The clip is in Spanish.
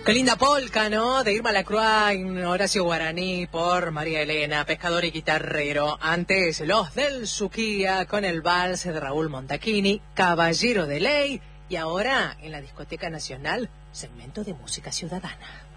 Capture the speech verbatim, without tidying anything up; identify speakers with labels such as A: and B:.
A: Qué linda polca, ¿no? De Irma Lacroix, Horacio Guaraní, por María Elena, pescador y guitarrero. Antes, Los del Suquía, con el vals de Raúl Montachini, Caballero de Ley. Y ahora, en la Discoteca Nacional, segmento de música ciudadana.